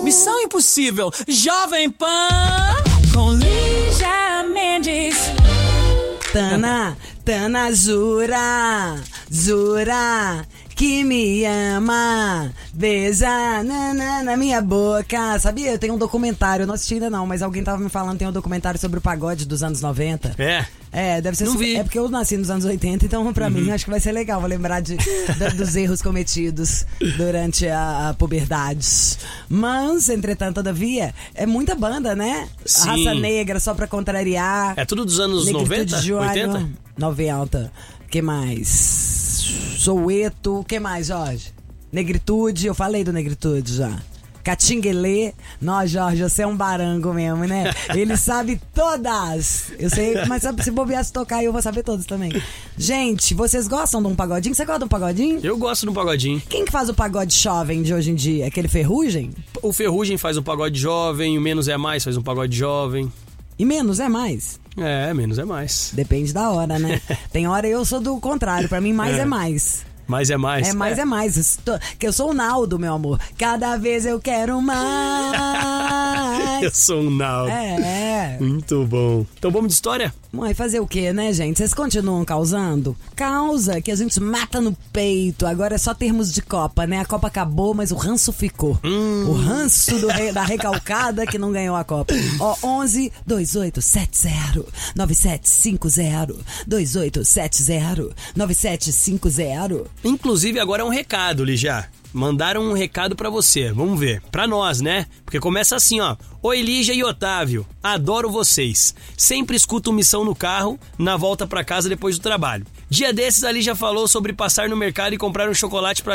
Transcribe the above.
Missão Impossível, Jovem Pan, com Lígia Mendes. Tana, jura que me ama, beija na minha boca. Sabia? Eu tenho um documentário, eu não assisti ainda não, mas alguém tava me falando, tem um documentário sobre o pagode dos anos 90. Deve ser. Não vi. É porque eu nasci nos anos 80, então pra mim acho que vai ser legal. Vou lembrar dos erros cometidos durante a puberdade. Mas, entretanto, todavia, é muita banda, né? Sim. Raça Negra, só pra contrariar. É tudo dos anos 90? 80? 90. Que mais? Soueto. O que mais, Jorge? Negritude. Eu falei do Negritude já. Catinguelê. Não, Jorge, você é um barango mesmo, né? Ele sabe todas. Eu sei, mas se bobear se tocar, eu vou saber todas também. Gente, vocês gostam de um pagodinho? Você gosta de um pagodinho? Eu gosto de um pagodinho. Quem que faz o pagode jovem de hoje em dia? Aquele Ferrugem? O Ferrugem faz um pagode jovem, o Menos é Mais faz um pagode jovem. E menos é mais? Menos é mais. Depende da hora, né? Tem hora eu sou do contrário, pra mim mais é mais. Mais é mais. É mais. Que eu sou o Naldo, meu amor. Cada vez eu quero mais. Eu sou um Naldo. Muito bom. Então vamos de história? Mãe, fazer o quê, né, gente? Vocês continuam causando? Causa que a gente mata no peito. Agora é só termos de Copa, né? A Copa acabou, mas o ranço ficou. O ranço da recalcada que não ganhou a Copa. Ó, 11 2870 9750 2870 9750. Inclusive agora é um recado, Lígia. Mandaram um recado pra você, vamos ver. Pra nós, né? Porque começa assim, ó. Oi, Lígia e Otávio, adoro vocês. Sempre escuto Missão no carro, na volta pra casa depois do trabalho. Dia desses a Lígia falou sobre passar no mercado e comprar um chocolate pra